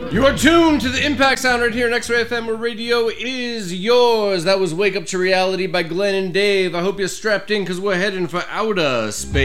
You are tuned to the Impact Sound right here, X-Ray FM, where radio is yours. That was Wake Up to Reality by Glenn and Dave. I hope you're strapped in because we're heading for outer space.